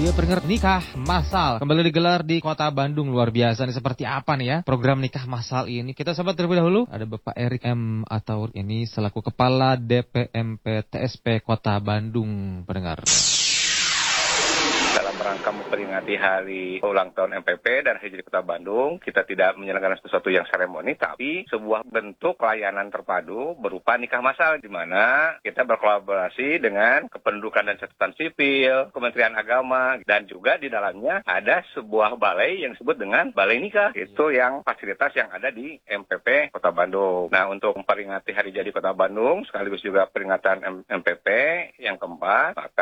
Ya pendengar, nikah massal kembali digelar di Kota Bandung. Luar biasa nih, seperti apa nih ya program nikah massal ini. Kita sahabat terlebih dahulu ada Bapak Erik M. Ataur ini selaku Kepala DPMP TSP Kota Bandung, pendengar. Dalam rangka memperingati hari ulang tahun MPP dan Hari Jadi Kota Bandung, kita tidak menyelenggarakan sesuatu yang seremoni, tapi sebuah bentuk layanan terpadu berupa nikah massal, di mana kita berkolaborasi dengan Kependudukan dan Catatan Sipil, Kementerian Agama, dan juga di dalamnya ada sebuah balai yang disebut dengan Balai Nikah. Itu yang fasilitas yang ada di MPP Kota Bandung. Nah, untuk memperingati Hari Jadi Kota Bandung, sekaligus juga peringatan MPP yang keempat, maka